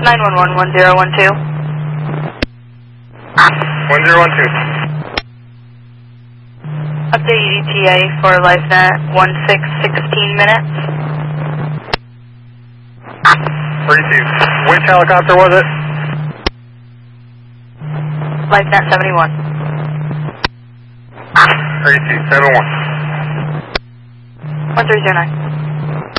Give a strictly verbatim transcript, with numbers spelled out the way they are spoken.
nine one one, one zero one two. one zero one two. Update E T A for LifeNet one six sixteen minutes. Received. Which helicopter was it? LifeNet seventy-one. Received. seven one. one three zero nine.